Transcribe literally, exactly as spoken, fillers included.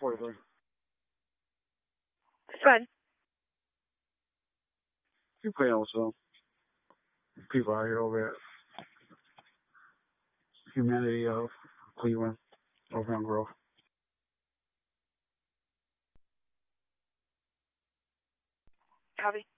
forty-three. Fun. You playing with some people out here over at Humanity of Cleveland, over on Grove. Copy.